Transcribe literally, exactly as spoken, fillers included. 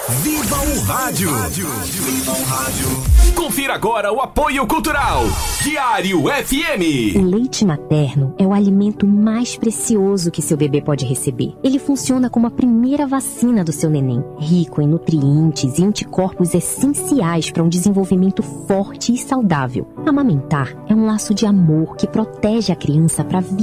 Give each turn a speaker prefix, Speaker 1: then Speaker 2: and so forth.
Speaker 1: Viva o Rádio! Viva o Rádio! Confira agora o apoio cultural. Diário F M.
Speaker 2: O leite materno é o alimento mais precioso que seu bebê pode receber. Ele funciona como a primeira vacina do seu neném, rico em nutrientes e anticorpos essenciais para um desenvolvimento forte e saudável. Amamentar é um laço de amor que protege a criança para a vida